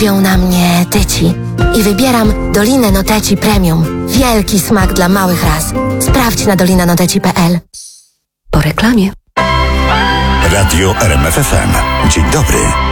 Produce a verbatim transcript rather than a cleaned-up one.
Robią na mnie tyci. I wybieram Dolinę Noteci Premium. Wielki smak dla małych ras. Sprawdź na dolina noteci kropka p l. Po reklamie. Radio R M F F M. Dzień dobry.